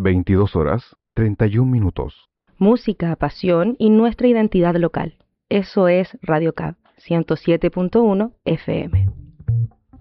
22 horas 31 minutos. Música, pasión y nuestra identidad local. Eso es Radio CAB 107.1 FM.